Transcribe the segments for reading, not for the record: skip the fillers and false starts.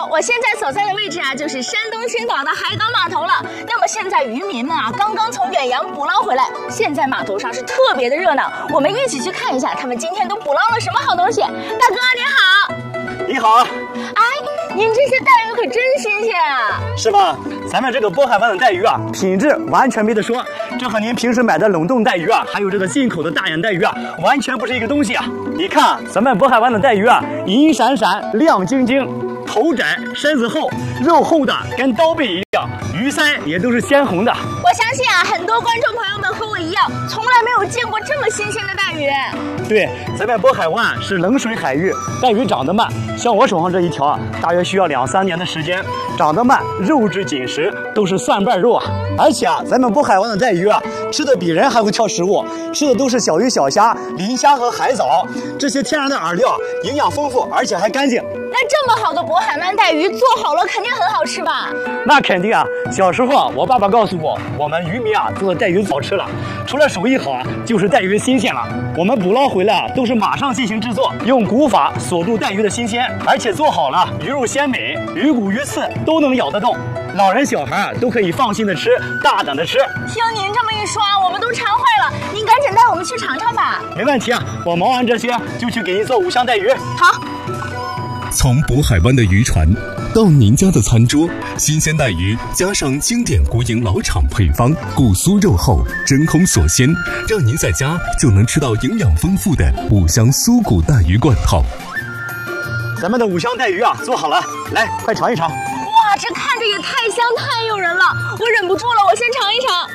我现在所在的位置啊，就是山东青岛的海港码头了。那么现在渔民们啊，刚刚从远洋捕捞回来，现在码头上是特别的热闹。我们一起去看一下，他们今天都捕捞了什么好东西。大哥您好。 你好。 哎，您这些带鱼可真新鲜啊！ 是吧？咱们这个渤海湾的带鱼啊，品质完全没得说。这和您平时买的冷冻带鱼啊，还有这个进口的大眼带鱼啊，完全不是一个东西啊！你看，咱们渤海湾的带鱼啊，银闪闪、亮晶晶，头窄身子厚，肉厚的跟刀背一样，鱼鳃也都是鲜红的。 我相信啊，很多观众朋友们和我一样，从来没有见过这么新鲜的带鱼。 对，咱们渤海湾是冷水海域，带鱼长得慢，像我手上这一条啊，大约需要2-3年的时间。长得慢，肉质紧实，都是蒜瓣肉啊！而且啊，咱们渤海湾的带鱼啊，吃的比人还会挑食物，吃的都是小鱼小虾、磷虾和海藻，这些天然的饵料，营养丰富，而且还干净。 那这么好的渤海湾带鱼做好了，肯定很好吃吧？ 那肯定啊！小时候啊，我爸爸告诉我，我们渔民啊做的带鱼好吃了，除了手艺好啊，就是带鱼新鲜了。我们捕捞回来啊，都是马上进行制作，用骨法锁住带鱼的新鲜，而且做好了，鱼肉鲜美，鱼骨鱼刺都能咬得动，老人小孩啊都可以放心的吃，大胆的吃。 听您这么一说啊，我们都馋坏了，您赶紧带我们去尝尝吧。 没问题啊，我忙完这些就去给您做五香带鱼。 好。 从渤海湾的渔船到您家的餐桌，新鲜带鱼加上经典国营老厂配方，骨酥肉厚，真空锁鲜，让您在家就能吃到营养丰富的五香酥骨带鱼罐头。 咱们的五香带鱼啊做好了，来，快尝一尝。 哇，这看着也太香太诱人了，我忍不住了，我先尝一尝。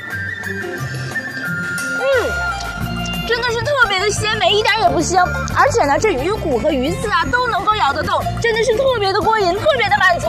真的是特别的鲜美，一点也不腥，而且呢，这鱼骨和鱼刺啊都能够咬得动，真的是特别的过瘾，特别的满足。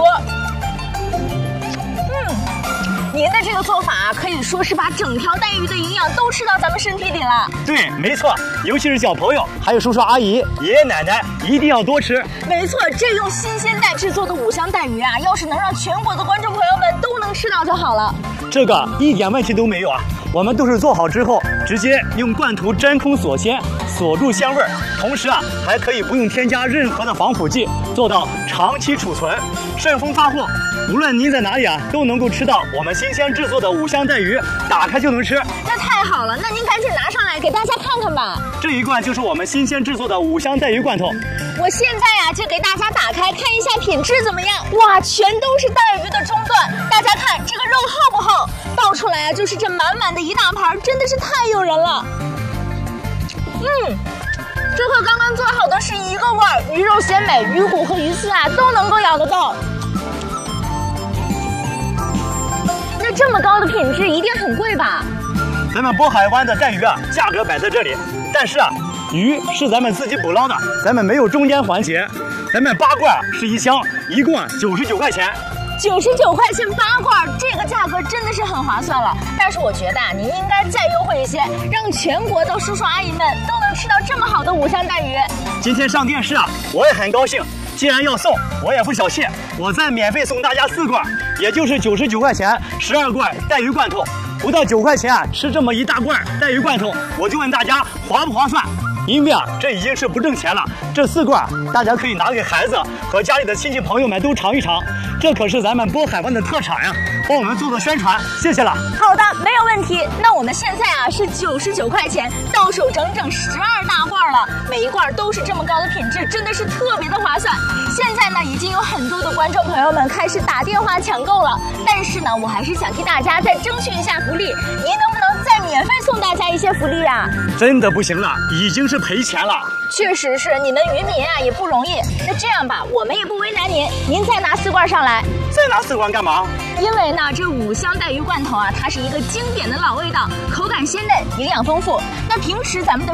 您的这个做法啊，可以说是把整条带鱼的营养都吃到咱们身体里了。 对，没错，尤其是小朋友，还有叔叔阿姨、爷爷奶奶，一定要多吃。 没错，这用新鲜带制作的五香带鱼啊，要是能让全国的观众朋友们都能吃到就好了。 这个一点问题都没有啊！我们都是做好之后，直接用罐头真空锁鲜，锁住香味儿，同时啊，还可以不用添加任何的防腐剂，做到长期储存，顺丰发货。无论您在哪里啊，都能够吃到我们新鲜制作的五香带鱼，打开就能吃。 那太好了，那您赶紧拿上来给大家看看吧。 这一罐就是我们新鲜制作的五香带鱼罐头。 我现在呀就给大家打开看一下品质怎么样。哇，全都是带鱼的中段，大家看这个肉厚不厚？倒出来啊就是这满满的一大盘，真的是太诱人了。这和刚刚做好的是一个味儿，鱼肉鲜美，鱼骨和鱼刺啊都能够咬得动。那这么高的品质一定很贵吧？ 咱们渤海湾的带鱼啊，价格摆在这里，但是啊，鱼是咱们自己捕捞的，咱们没有中间环节。咱们8罐是1箱，一共99块钱。 99块钱8罐，这个价格真的是很划算了。但是我觉得啊，您应该再优惠一些，让全国的叔叔阿姨们都能吃到这么好的五香带鱼。 今天上电视啊，我也很高兴。既然要送，我也不小气，我再免费送大家4罐，也就是99块钱12罐带鱼罐头。不到9块钱啊，吃这么一大罐带鱼罐头，我就问大家划不划算？因为啊，这已经是不挣钱了。这4罐大家可以拿给孩子和家里的亲戚朋友们都尝一尝，这可是咱们渤海湾的特产呀，帮我们做宣传，谢谢了。 好的，没有问题。那我们现在啊是99块钱，到手整整12大罐了，每一罐都是这么高的品质，真的是特别的划算。现在呢，已经有很多的观众朋友们开始打电话抢购了，但是呢，我还是想替大家再争取一下福利，您能不能再免费送大家一些福利啊？ 真的不行了，已经是赔钱了。 确实是，你们渔民啊也不容易。那这样吧，我们也不为难您，您再拿4罐上来。 再拿4罐干嘛？ 因为呢，这五香带鱼罐头啊，它是一个经典的老味道，口感鲜嫩，营养丰富。那平时咱们的